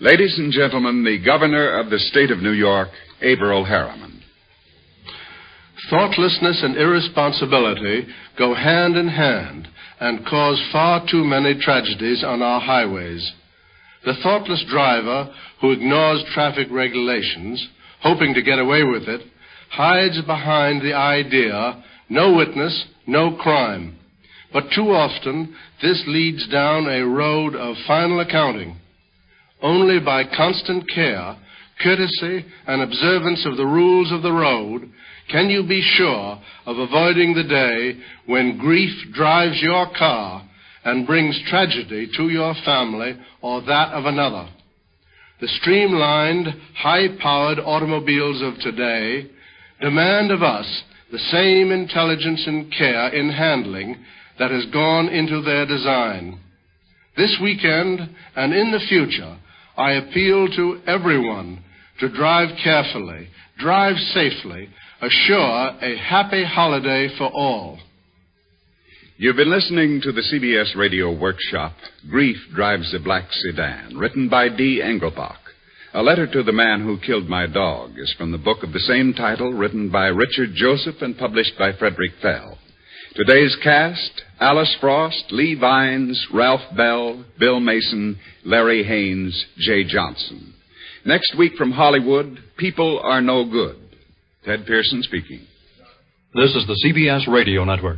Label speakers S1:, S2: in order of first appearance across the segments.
S1: Ladies and gentlemen, the governor of the state of New York, Averell Harriman.
S2: Thoughtlessness and irresponsibility go hand in hand and cause far too many tragedies on our highways. The thoughtless driver who ignores traffic regulations, hoping to get away with it, hides behind the idea, no witness, no crime. But too often, this leads down a road of final accounting. Only by constant care, courtesy, and observance of the rules of the road can you be sure of avoiding the day when grief drives your car and brings tragedy to your family or that of another. The streamlined, high-powered automobiles of today demand of us the same intelligence and care in handling that has gone into their design. This weekend and in the future, I appeal to everyone to drive carefully, drive safely, assure a happy holiday for all.
S1: You've been listening to the CBS Radio Workshop, Grief Drives a Black Sedan, written by D. Engelbach. A Letter to the Man Who Killed My Dog is from the book of the same title, written by Richard Joseph and published by Frederick Fell. Today's cast: Alice Frost, Lee Vines, Ralph Bell, Bill Mason, Larry Haynes, Jay Johnson. Next week from Hollywood, People Are No Good. Ted Pearson speaking.
S3: This is the CBS Radio Network.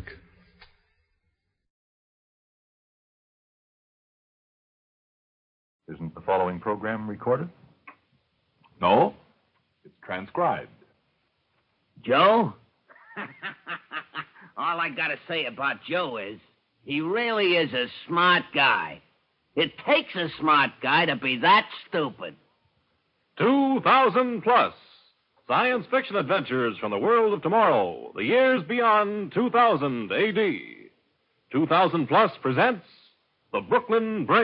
S4: Isn't the following program recorded? No, it's transcribed.
S5: Joe? All I gotta say about Joe is he really is a smart guy. It takes a smart guy to be that stupid.
S4: 2000 plus. Science fiction adventures from the world of tomorrow, the years beyond 2000 AD. 2000 plus presents The Brooklyn Brain.